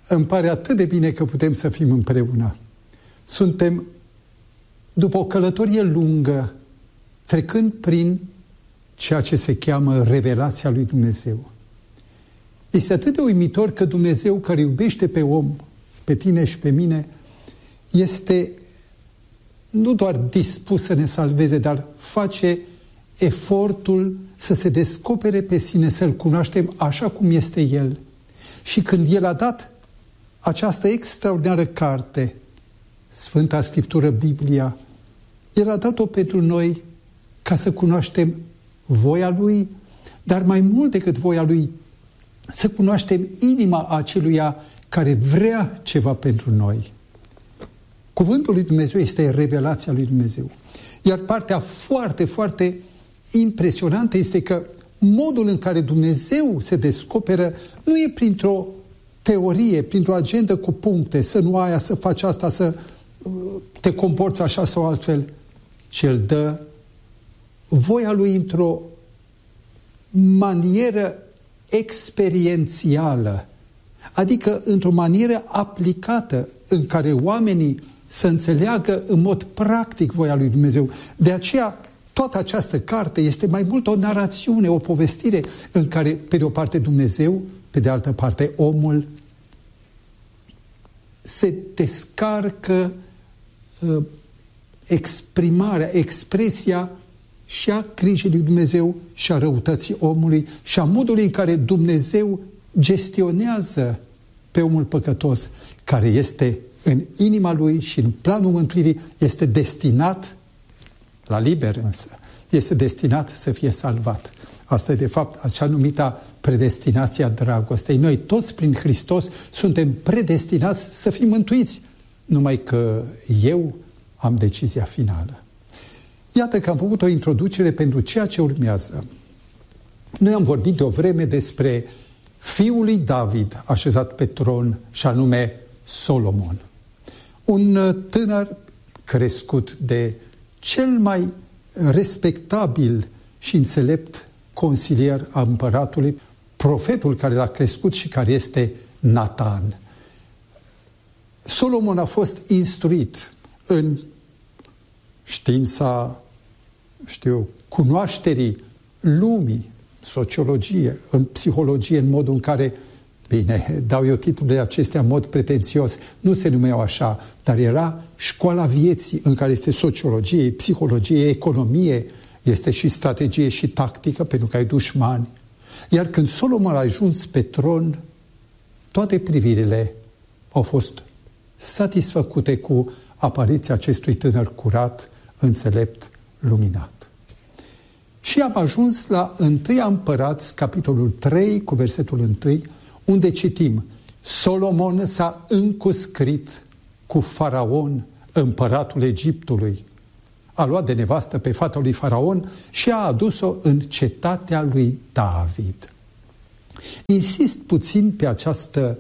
Îmi pare atât de bine că putem să fim împreună. Suntem, după o călătorie lungă, trecând prin ceea ce se cheamă revelația lui Dumnezeu. Este atât de uimitor că Dumnezeu, care iubește pe om, pe tine și pe mine, este nu doar dispus să ne salveze, dar face efortul să se descopere pe sine, să-L cunoaștem așa cum este El. Și când El a dat această extraordinară carte, Sfânta Scriptură, Biblia, El a dat-o pentru noi ca să cunoaștem voia Lui, dar mai mult decât voia Lui, să cunoaștem inima aceluia care vrea ceva pentru noi. Cuvântul lui Dumnezeu este revelația lui Dumnezeu. Iar partea foarte, foarte impresionantă este că modul în care Dumnezeu se descoperă nu e printr-o teorie, printr-o agendă cu puncte, să nu aia, să faci asta, să te comporți așa sau altfel, ci El dă voia Lui într-o manieră experiențială, adică într-o manieră aplicată în care oamenii să înțeleagă în mod practic voia lui Dumnezeu. De aceea, toată această carte este mai mult o narațiune, o povestire în care, pe de o parte Dumnezeu, pe de altă parte omul, se descarcă expresia și a grijii lui Dumnezeu și a răutății omului și a modului în care Dumnezeu gestionează pe omul păcătos, care este în inima lui și în planul mântuirii, este destinat, la liber însă, este destinat să fie salvat. Asta e de fapt așa numita predestinația dragostei. Noi toți prin Hristos suntem predestinați să fim mântuiți, numai că eu am decizia finală. Iată că am făcut o introducere pentru ceea ce urmează. Noi am vorbit de o vreme despre fiul lui David așezat pe tron, și anume Solomon. Un tânăr crescut de cel mai respectabil și înțelept consilier al împăratului, profetul care l-a crescut și care este Natan. Solomon a fost instruit în știința, cunoașterii lumii, sociologie, în psihologie, în modul în care, bine, dau eu titlurile acestea în mod pretențios, nu se numeau așa, dar era școala vieții în care este sociologie, psihologie, economie, este și strategie și tactică, pentru că ai dușmani. Iar când Solomon a ajuns pe tron, toate privirile au fost satisfăcute cu apariția acestui tânăr curat, înțelept, luminat. Și am ajuns la 1 Împărați, capitolul 3, cu versetul 1, unde citim: Solomon s-a încuscrit cu Faraon, împăratul Egiptului. A luat de nevastă pe fata lui Faraon și a adus-o în cetatea lui David. Insist puțin pe această,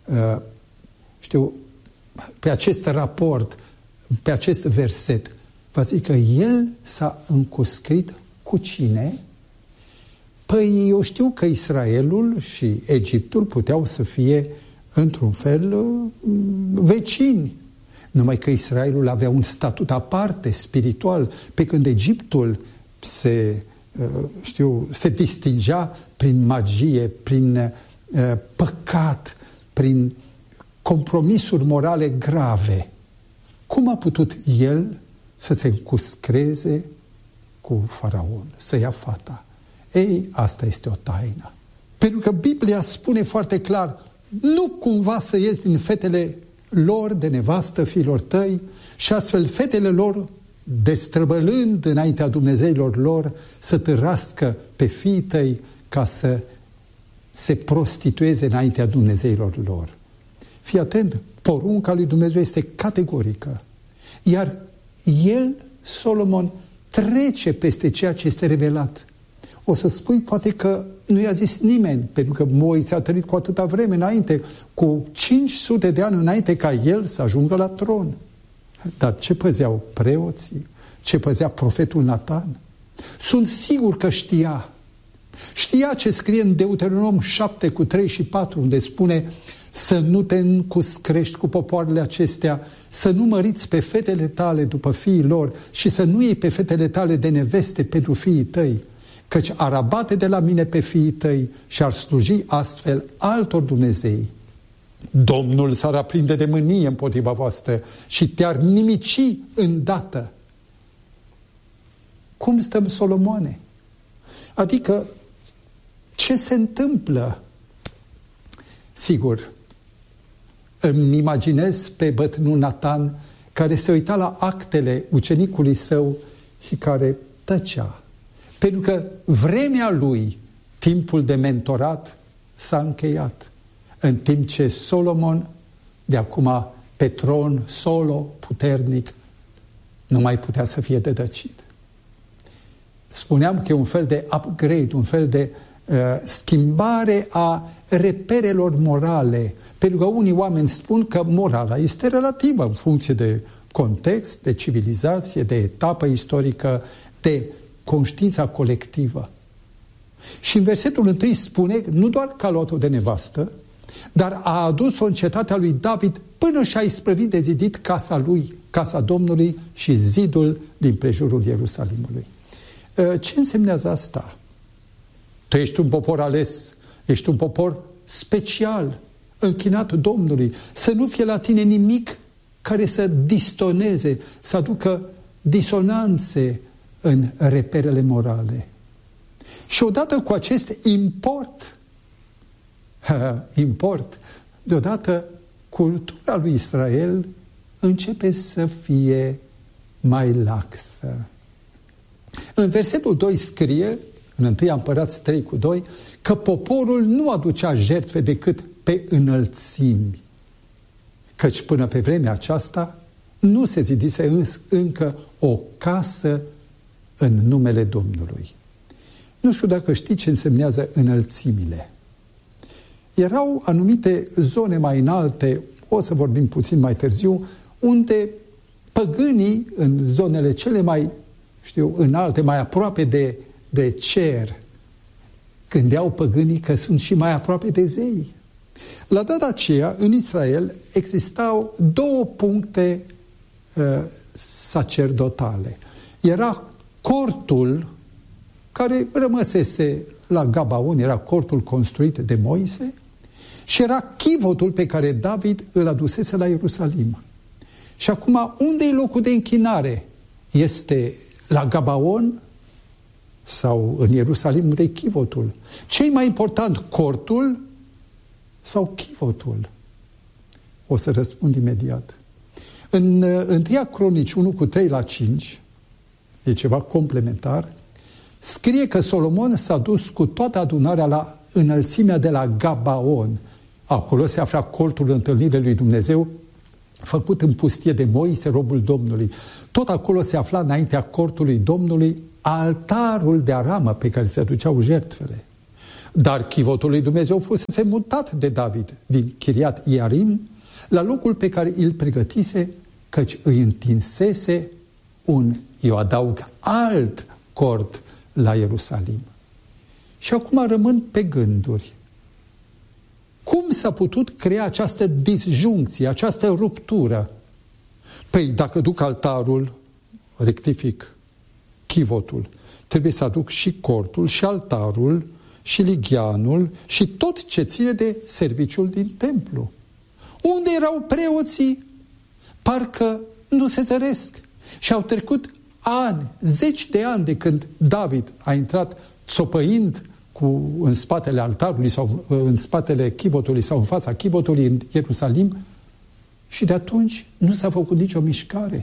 pe acest raport, pe acest verset. Vă zic că el s-a încuscrit cu cine? Păi eu știu că Israelul și Egiptul puteau să fie într-un fel vecini. Numai că Israelul avea un statut aparte, spiritual, pe când Egiptul se distingea prin magie, prin păcat, prin compromisuri morale grave. Cum a putut el să se încuscreze cu Faraon, să ia fata? Ei, asta este o taină. Pentru că Biblia spune foarte clar: nu cumva să ies din fetele lor de nevastă fiilor tăi și astfel fetele lor, destrăbălând înaintea Dumnezeilor lor, să târască pe fiii tăi ca să se prostitueze înaintea Dumnezeilor lor. Fii atent, porunca lui Dumnezeu este categorică. Iar el, Solomon, trece peste ceea ce este revelat. O să spui poate că nu i-a zis nimeni, pentru că Moise a trăit cu atâta vreme înainte, cu 500 de ani înainte ca el să ajungă la tron. Dar ce păzeau preoții? Ce păzea profetul Natan? Sunt sigur că știa. Știa ce scrie în Deuteronom 7 cu 3 și 4, unde spune: să nu te încuscrești cu popoarele acestea, să nu măriți pe fetele tale după fiii lor și să nu iei pe fetele tale de neveste pentru fiii tăi, căci ar abate de la mine pe fiii tăi și ar sluji astfel altor Dumnezei. Domnul s-ar aprinde de mânie împotriva voastră și te-ar nimici îndată. Cum stăm, Solomoane? Adică, ce se întâmplă? Sigur, îmi imaginez pe bătrânul Natan care se uita la actele ucenicului său și care tăcea. Pentru că vremea lui, timpul de mentorat, s-a încheiat. În timp ce Solomon, de acum pe tron, solo, puternic, nu mai putea să fie dădăcit. Spuneam că e un fel de upgrade, un fel de schimbare a reperelor morale. Pentru că unii oameni spun că morala este relativă în funcție de context, de civilizație, de etapă istorică, de conștiința colectivă. Și în versetul 1 spune nu doar că a luat-o de nevastă, dar a adus-o în cetatea lui David până și-a isprăvit de zidit casa lui, casa Domnului și zidul din prejurul Ierusalimului. Ce însemnează asta? Tu ești un popor ales, ești un popor special, închinat Domnului, să nu fie la tine nimic care să distoneze, să aducă disonanțe în reperele morale. Și odată cu acest import, deodată cultura lui Israel începe să fie mai laxă. În versetul 2 scrie, în 1 Împărați 3:2, că poporul nu aducea jertfe decât pe înălțimi, căci până pe vremea aceasta nu se zidise încă o casă în numele Domnului. Nu știu dacă știi ce însemnează înălțimile. Erau anumite zone mai înalte, o să vorbim puțin mai târziu, unde păgânii, în zonele cele mai, înalte, mai aproape de cer, gândeau păgânii că sunt și mai aproape de zei. La data aceea, în Israel, existau două puncte sacerdotale. Era cortul care rămăsese la Gabaon, era cortul construit de Moise, și era chivotul pe care David îl adusese la Ierusalim. Și acum, unde e locul de închinare? Este la Gabaon sau în Ierusalim, unde e chivotul? Ce-i mai important, cortul sau chivotul? O să răspund imediat. În 1 Cronici 1:3-5, e ceva complementar, scrie că Solomon s-a dus cu toată adunarea la înălțimea de la Gabaon. Acolo se afla cortul întâlnirii lui Dumnezeu, făcut în pustie de Moise, robul Domnului. Tot acolo se afla înaintea cortului Domnului altarul de aramă pe care se aduceau jertfele. Dar chivotul lui Dumnezeu fusese mutat de David din Chiriat Iarim la locul pe care îl pregătise, căci îi întinsese eu adaug, alt cort la Ierusalim. Și acum rămân pe gânduri. Cum s-a putut crea această disjuncție, această ruptură? Păi dacă duc altarul, rectific, chivotul, trebuie să aduc și cortul, și altarul, și ligheanul, și tot ce ține de serviciul din templu. Unde erau preoții? Parcă nu se zăresc. Și au trecut ani, 10 de ani de când David a intrat țopăind în spatele altarului sau în spatele chivotului sau în fața chivotului în Ierusalim, și de atunci nu s-a făcut nicio mișcare.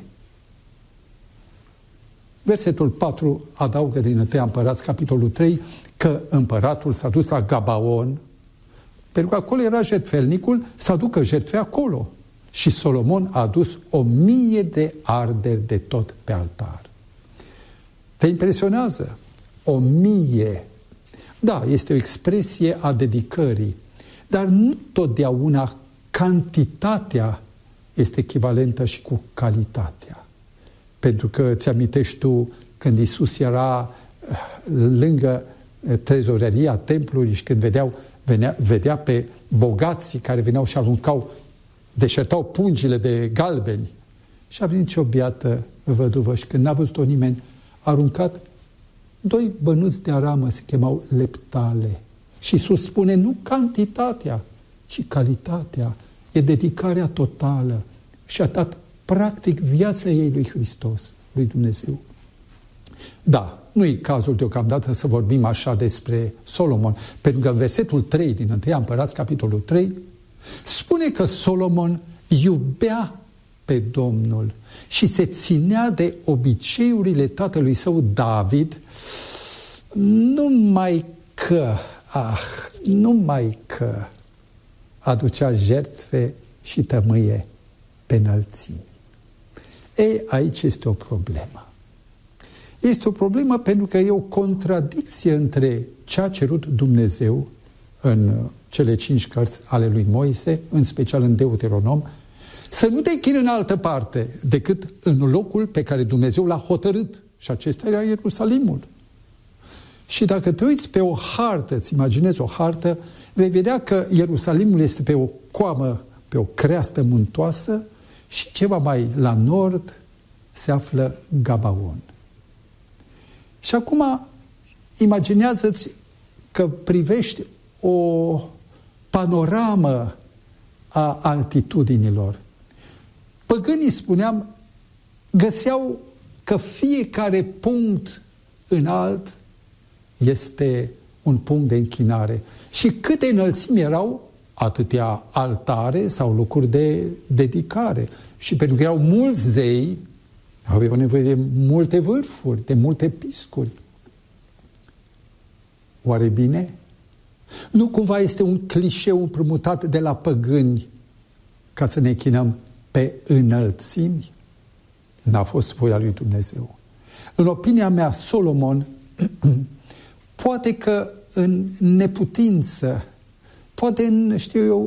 Versetul 4 adaugă din 1 Împărați, capitolul 3, că împăratul s-a dus la Gabaon, pentru că acolo era jertfelnicul, să aducă jertfe acolo. Și Solomon a adus 1000 de arderi de tot pe altar. Te impresionează? 1000. Da, este o expresie a dedicării, dar nu totdeauna cantitatea este echivalentă și cu calitatea. Pentru că îți amintești tu când Iisus era lângă trezoreria templului și când vedeau vedea pe bogații care veneau și aruncau, deșertau pungile de galbeni. Și a venit și o biată văduvă și când n-a văzut-o nimeni, a aruncat 2 bănuți de aramă, se chemau leptale. Și Iisus spune, nu cantitatea, ci calitatea, e dedicarea totală. Și a dat practic viața ei lui Hristos, lui Dumnezeu. Da, nu e cazul deocamdată să vorbim așa despre Solomon, pentru că în versetul 3 din 1 Împărați, capitolul 3, spune că Solomon iubea pe Domnul și se ținea de obiceiurile tatălui său David, numai că aducea jertfe și tămâie pe înălțimi. Ei, aici este o problemă. Este o problemă pentru că e o contradicție între ce a cerut Dumnezeu în cele 5 cărți ale lui Moise, în special în Deuteronom, să nu te închini în altă parte decât în locul pe care Dumnezeu l-a hotărât. Și acesta era Ierusalimul. Și dacă te uiți pe o hartă, îți imaginezi o hartă, vei vedea că Ierusalimul este pe o coamă, pe o creastă muntoasă și ceva mai la nord se află Gabaon. Și acum imaginează-ți că privești o panoramă a altitudinilor. Păgânii, spuneam, găseau că fiecare punct înalt este un punct de închinare. Și câte înălțimi erau, atâtea altare sau locuri de dedicare. Și pentru că erau mulți zei, aveau nevoie de multe vârfuri, de multe piscuri. Oare bine? Nu cumva este un clișeu împrumutat de la păgâni ca să ne închinăm pe înălțimi? N-a fost voia lui Dumnezeu. În opinia mea, Solomon poate că în neputință, poate în,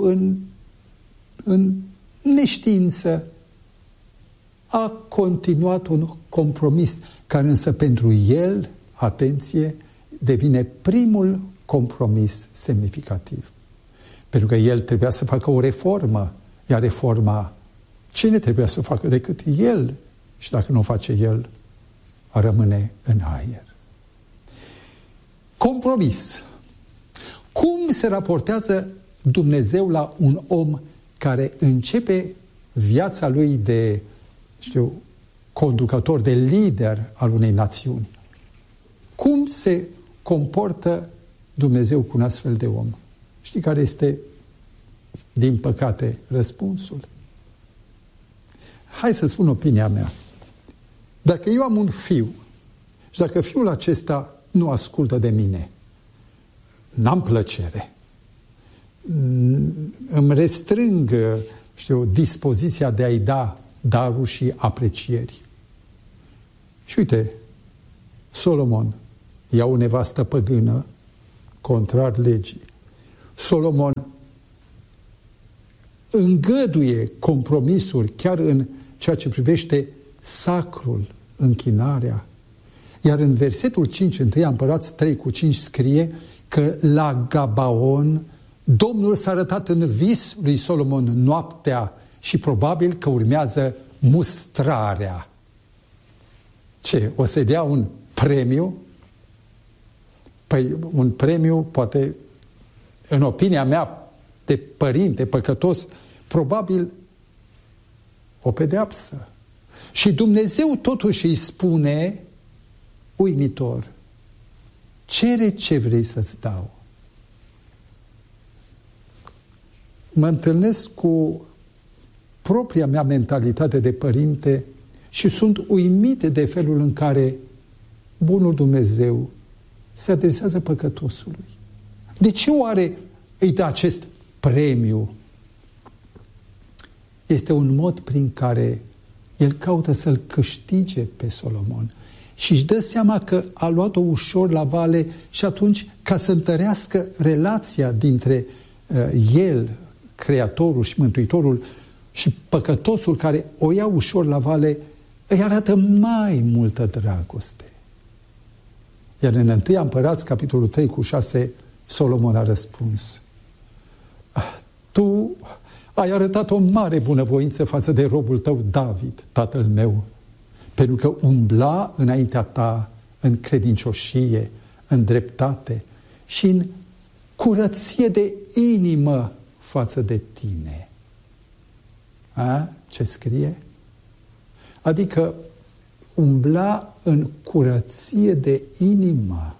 în neștiință, a continuat un compromis care însă pentru el, atenție, devine primul compromis semnificativ. Pentru că el trebuia să facă o reformă, iar reforma, cine trebuia să o facă decât el? Și dacă nu o face el, rămâne în aer. Compromis. Cum se raportează Dumnezeu la un om care începe viața lui de, conducător, de lider al unei națiuni? Cum se comportă Dumnezeu cu un astfel de om? Știi care este, din păcate, răspunsul? Hai să spun opinia mea. Dacă eu am un fiu și dacă fiul acesta nu ascultă de mine, n-am plăcere, îmi restrâng, dispoziția de a-i da daruri și aprecieri. Și uite, Solomon ia o nevastă păgână, contrar legii. Solomon îngăduie compromisuri chiar în ceea ce privește sacrul, închinarea. Iar în versetul 5, 1 Împărați 3:5 scrie că la Gabaon Domnul s-a arătat în vis lui Solomon noaptea și probabil că urmează mustrarea. Ce? O să dea un premiu? Păi un premiu, poate, în opinia mea, de părinte păcătos, probabil o pedeapsă. Și Dumnezeu totuși îi spune, uimitor, cere ce vrei să-ți dau. Mă întâlnesc cu propria mea mentalitate de părinte și sunt uimit de felul în care bunul Dumnezeu se adresează păcătosului. De ce oare îi dă acest premiu? Este un mod prin care el caută să-l câștige pe Solomon și își dă seama că a luat-o ușor la vale și atunci, ca să întărească relația dintre el, Creatorul și Mântuitorul, și păcătosul care o ia ușor la vale, îi arată mai multă dragoste. Iar în 1 Împărați, capitolul 3:6, Solomon a răspuns, ai arătat o mare bunăvoință față de robul tău David, tatăl meu, pentru că umbla înaintea ta în credincioșie, în dreptate și în curăție de inimă față de tine. Ce scrie? Adică umbla în curăție de inimă.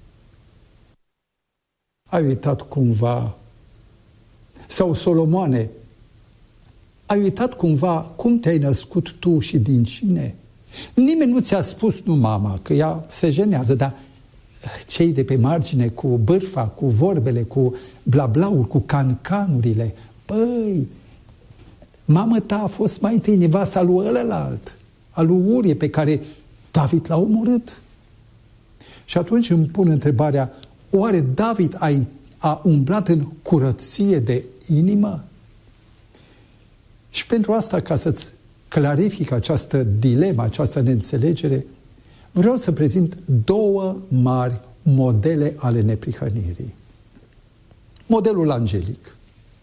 Ai uitat cumva, sau Solomoane, ai uitat cumva cum te-ai născut tu și din cine? Nimeni nu ți-a spus, nu mama, că ea se jenează, dar cei de pe margine cu bârfa, cu vorbele, cu blablaul, cu cancanurile, băi, mama ta a fost mai întâi nevasta lui ălălalt, al lui Urie, pe care David l-a omorât. Și atunci îmi pun întrebarea, oare David a umblat în curăție de inimă? Și pentru asta, ca să-ți clarific această dilemă, această neînțelegere, vreau să prezint două mari modele ale neprihănirii. Modelul angelic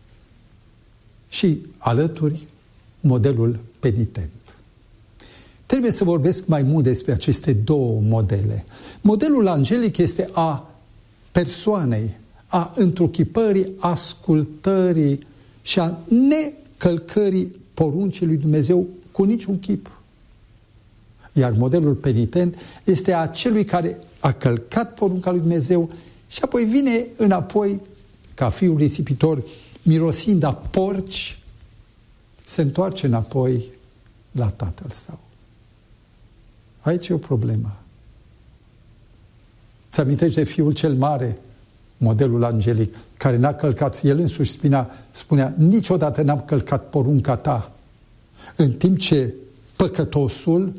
și alături modelul penitent. Trebuie să vorbesc mai mult despre aceste două modele. Modelul angelic este a persoanei, a întruchipării, ascultării și a necălcării poruncii lui Dumnezeu cu niciun chip. Iar modelul penitent este a celui care a călcat porunca lui Dumnezeu și apoi vine înapoi ca fiul risipitor, mirosind a porci, se întoarce înapoi la tatăl său. Aici e o problemă. Ți amintești de fiul cel mare, modelul angelic, care n-a călcat, el însuși spunea, niciodată n-am călcat porunca ta. În timp ce păcătosul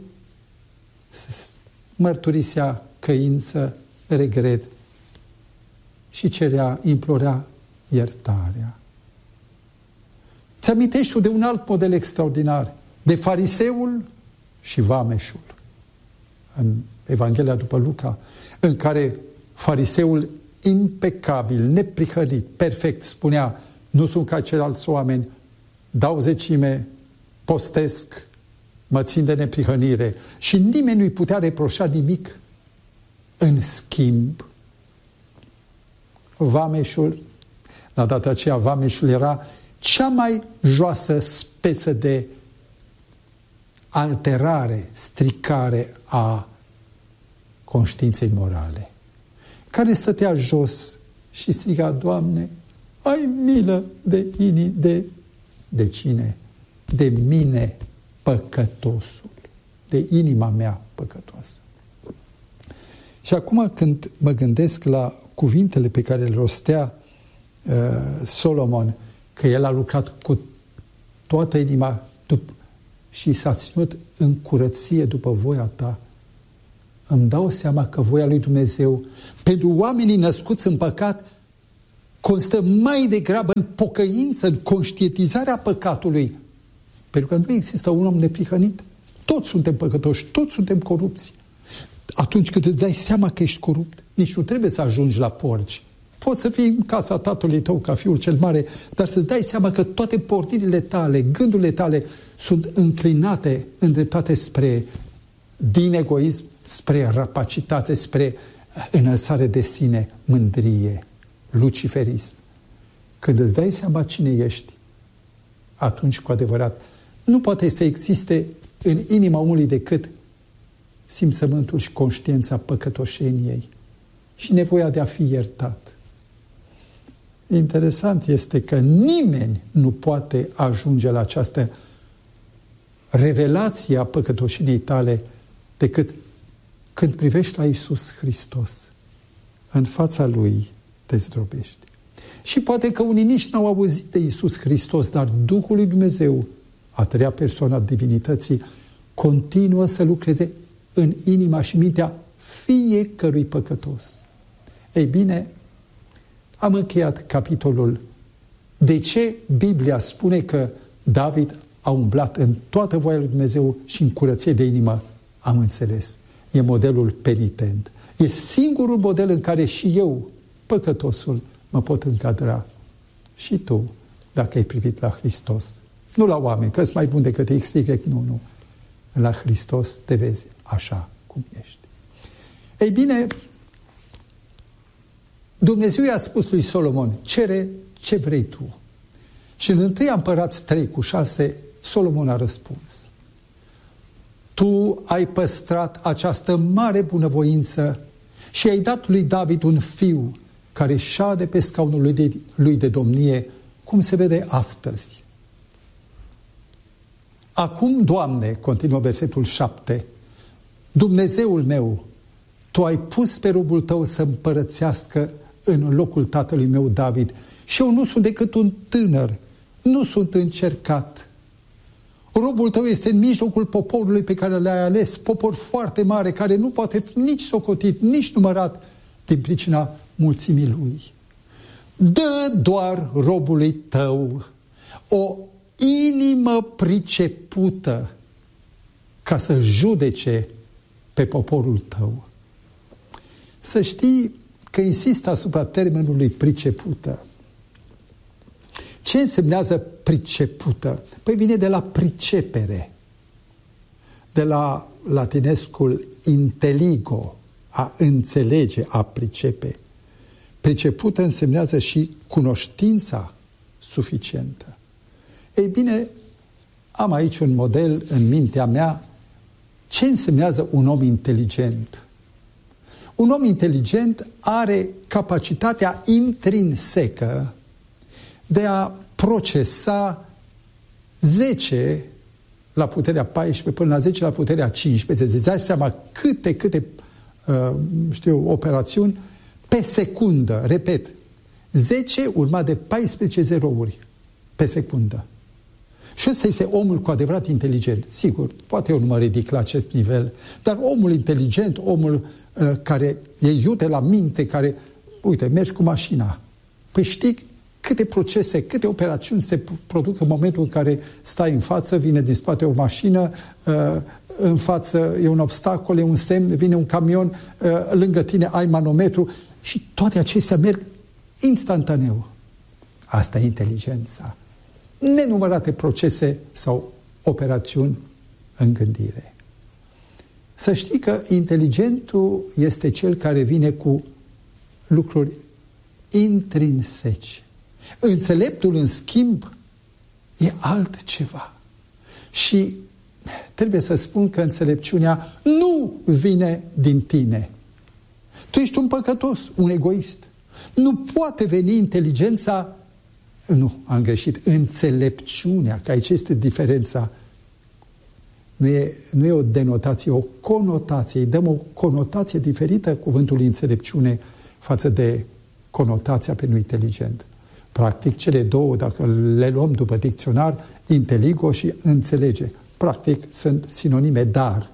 mărturisea căință, regret și implorea iertarea. Ți-amintești tu de un alt model extraordinar, de fariseul și vameșul. În Evanghelia după Luca, în care fariseul impecabil, neprihănit, perfect, spunea, nu sunt ca ceilalți oameni, dau zecime, postesc, mă țin de neprihănire și nimeni nu-i putea reproșa nimic. În schimb, vameșul, la data aceea vameșul era cea mai joasă speță de alterare, stricare a conștiinței morale, care stătea jos și striga, Doamne, ai milă de cine? De mine, păcătosul, de inima mea păcătoasă. Și acum când mă gândesc la cuvintele pe care le rostea Solomon, că el a lucrat cu toată inima și s-a ținut în curăție după voia ta, îmi dau seama că voia lui Dumnezeu pentru oamenii născuți în păcat constă mai degrabă în pocăință, în conștientizarea păcatului. Pentru că nu există un om neprihănit. Toți suntem păcătoși, toți suntem corupți. Atunci când îți dai seama că ești corupt, nici nu trebuie să ajungi la porci. Poți să fii în casa tatălui tău ca fiul cel mare, dar să-ți dai seama că toate pornirile tale, gândurile tale sunt înclinate, îndreptate din egoism, spre rapacitate, spre înălțare de sine, mândrie, luciferism. Când îți dai seama cine ești, atunci cu adevărat nu poate să existe în inima omului decât simțământul și conștiința păcătoșeniei și nevoia de a fi iertat. Interesant este că nimeni nu poate ajunge la această revelație a păcătoșeniei tale decât când privești la Iisus Hristos. În fața Lui te zdrobești. Și poate că unii nici n-au auzit de Iisus Hristos, dar Duhul lui Dumnezeu, a treia persoană a divinității, continuă să lucreze în inima și mintea fiecărui păcătos. Ei bine, am încheiat capitolul. De ce Biblia spune că David a umblat în toată voia lui Dumnezeu și în curăție de inimă? Am înțeles. E modelul penitent. E singurul model în care și eu, păcătosul, mă pot încadra. Și tu, dacă ai privit la Hristos. Nu la oameni, că-s mai bun decât X, Y, nu. La Hristos te vezi așa cum ești. Ei bine, Dumnezeu i-a spus lui Solomon, cere ce vrei tu. Și în 1 Împărați 3:6, Solomon a răspuns, tu ai păstrat această mare bunăvoință și ai dat lui David un fiu care șade pe scaunul lui de domnie, cum se vede astăzi. Acum, Doamne, continuă versetul 7, Dumnezeul meu, Tu ai pus pe robul Tău să împărățească în locul tatălui meu David și eu nu sunt decât un tânăr, nu sunt încercat. Robul Tău este în mijlocul poporului pe care l-ai ales, popor foarte mare, care nu poate fi nici socotit, nici numărat din pricina mulțimii lui. Dă doar robului Tău o inimă pricepută ca să judece pe poporul Tău. Să știi că insist asupra termenului pricepută. Ce însemnează pricepută? Păi vine de la pricepere, de la latinescul inteligo, a înțelege, a pricepe. Pricepută însemnează și cunoștința suficientă. Ei bine, am aici un model în mintea mea. Ce însemnează un om inteligent? Un om inteligent are capacitatea intrinsecă de a procesa 10 la puterea 14 până la 10 la puterea 15. Îți dai seama câte operațiuni pe secundă. Repet, 10 urmat de 14 zerouri pe secundă. Și ăsta este omul cu adevărat inteligent. Sigur, poate eu nu mă ridic la acest nivel, dar omul inteligent, omul care e iute la minte, care, uite, mergi cu mașina. Păi știi câte procese, câte operațiuni se produc în momentul în care stai în față, vine din spate o mașină, în față e un obstacol, e un semn, vine un camion, lângă tine ai manometru și toate acestea merg instantaneu. Asta e inteligența. Nenumărate procese sau operațiuni în gândire. Să știi că inteligentul este cel care vine cu lucruri intrinseci. Înțeleptul, în schimb, e altceva. Și trebuie să spun că înțelepciunea nu vine din tine. Tu ești un păcătos, un egoist. Nu poate veni inteligența. Nu, am greșit. Înțelepciunea, că aici este diferența. Nu e o denotație, o conotație. Îi dăm o conotație diferită cuvântului înțelepciune față de conotația pentru inteligent. Practic, cele două, dacă le luăm după dicționar, inteligo și înțelege. Practic, sunt sinonime, dar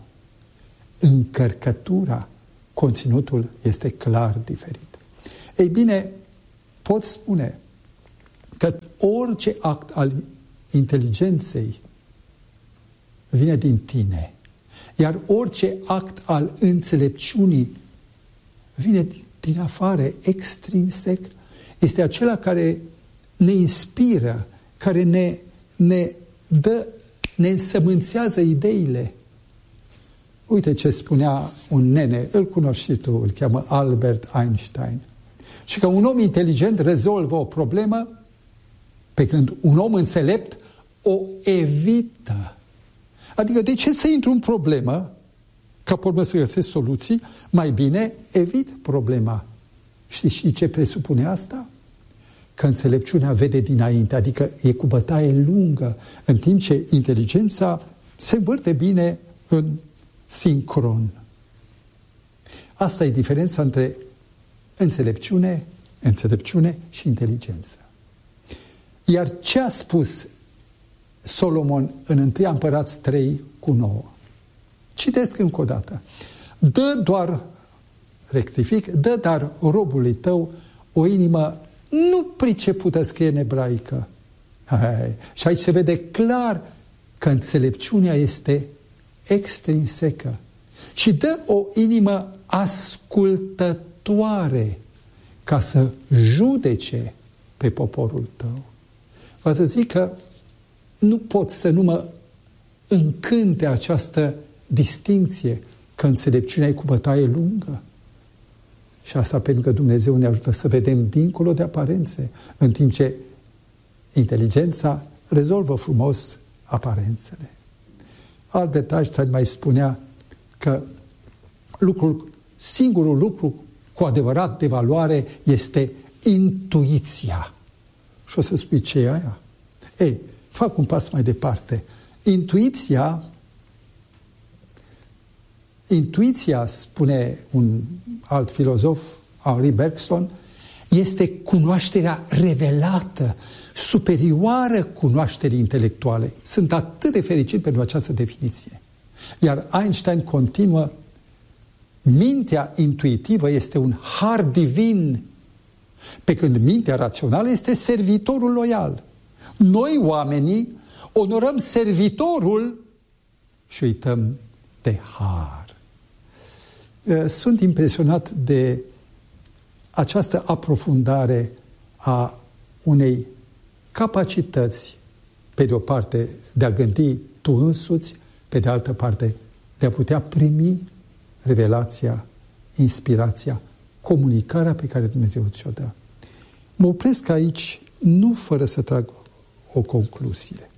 încărcătura, conținutul este clar diferit. Ei bine, pot spune că orice act al inteligenței vine din tine, iar orice act al înțelepciunii vine din afară, extrinsec. Este acela care ne inspiră, care ne însămânțează ideile. Uite ce spunea un nene, îl cunoști și tu, îl cheamă Albert Einstein. Și că un om inteligent rezolvă o problemă, pe când un om înțelept o evită. Adică de ce să intru în problemă, ca pe urmă să găsesc soluții, mai bine evit problema. Și ce presupune asta? Că înțelepciunea vede dinainte, adică e cu bătaie lungă, în timp ce inteligența se învârte bine în sincron. Asta e diferența între înțelepciune și inteligență. Iar ce a spus Solomon în 1 Împărați 3:9? Citesc încă o dată. Dă dar robului tău o inimă nu pricepută, scrie în ebraică. Și aici se vede clar că înțelepciunea este extrinsecă. Și dă o inimă ascultătoare ca să judece pe poporul tău. Va să zic că nu pot să nu mă încânte această distinție că înțelepciunea e cu bătaie lungă. Și asta pentru că Dumnezeu ne ajută să vedem dincolo de aparențe, în timp ce inteligența rezolvă frumos aparențele. Albert Einstein mai spunea că singurul lucru cu adevărat de valoare este intuiția. Și o să spui ce e aia? Ei, fac un pas mai departe. Intuiția, spune un alt filozof, Henri Bergson, este cunoașterea revelată, superioară cunoașterii intelectuale. Sunt atât de fericit pentru această definiție. Iar Einstein continuă: mintea intuitivă este un har divin, pe când mintea rațională este servitorul loial. Noi, oamenii, onorăm servitorul și uităm de har. Sunt impresionat de această aprofundare a unei capacități, pe de o parte, de a gândi tu însuți, pe de altă parte, de a putea primi revelația, inspirația, comunicarea pe care Dumnezeu ți-o dă. Mă opresc aici, nu fără să trag o concluzie.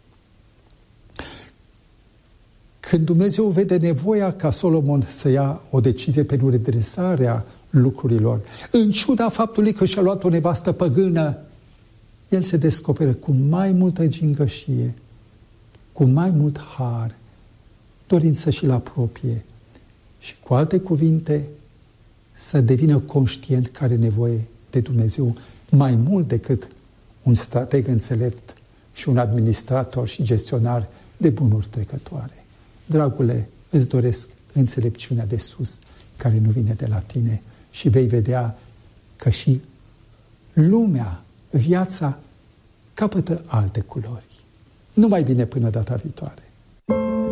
Când Dumnezeu vede nevoia ca Solomon să ia o decizie pentru redresarea lucrurilor, în ciuda faptului că și-a luat o nevastă păgână, el se descoperă cu mai multă gingășie, cu mai mult har, dorind să-și-l apropie și, cu alte cuvinte, să devină conștient că are nevoie de Dumnezeu mai mult decât un strateg înțelept și un administrator și gestionar de bunuri trecătoare. Dragule, îți doresc înțelepciunea de sus, care nu vine de la tine, și vei vedea că și lumea, viața, capătă alte culori. Numai bine până data viitoare.